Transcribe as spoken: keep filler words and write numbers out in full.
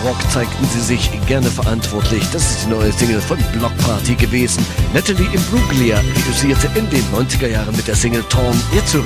Rock zeigten sie sich gerne verantwortlich. Das ist die neue Single von Block Party gewesen. Natalie Imbruglia reüssierte in den neunziger Jahren mit der Single Torn. Jetzt hören